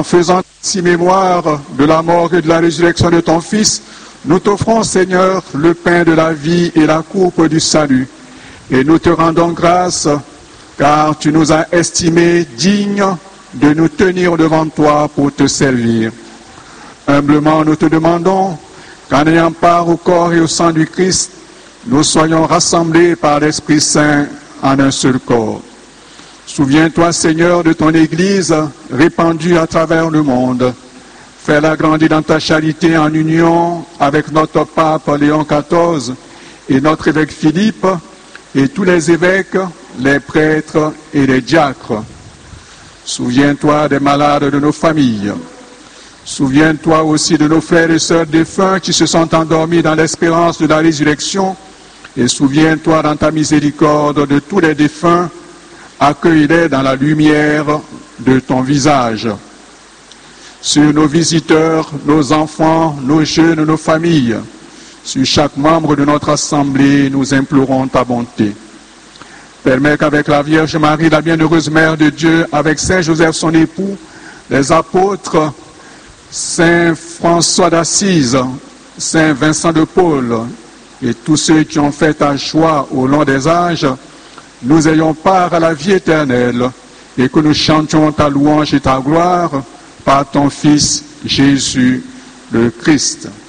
En faisant ainsi mémoire de la mort et de la résurrection de ton Fils, nous t'offrons, Seigneur, le pain de la vie et la coupe du salut. Et nous te rendons grâce, car tu nous as estimés dignes de nous tenir devant toi pour te servir. Humblement, nous te demandons qu'en ayant part au corps et au sang du Christ, nous soyons rassemblés par l'Esprit Saint en un seul corps. Souviens-toi, Seigneur, de ton Église répandue à travers le monde. Fais-la grandir dans ta charité en union avec notre pape Léon XIV et notre évêque Philippe et tous les évêques, les prêtres et les diacres. Souviens-toi des malades de nos familles. Souviens-toi aussi de nos frères et sœurs défunts qui se sont endormis dans l'espérance de la résurrection. Et souviens-toi dans ta miséricorde de tous les défunts, accueille-les dans la lumière de ton visage. Sur nos visiteurs, nos enfants, nos jeunes, nos familles, sur chaque membre de notre assemblée, nous implorons ta bonté. Permets qu'avec la Vierge Marie, la bienheureuse Mère de Dieu, avec Saint Joseph son époux, les apôtres, Saint François d'Assise, Saint Vincent de Paul et tous ceux qui ont fait ta choix au long des âges, nous ayons part à la vie éternelle et que nous chantions ta louange et ta gloire par ton Fils Jésus le Christ.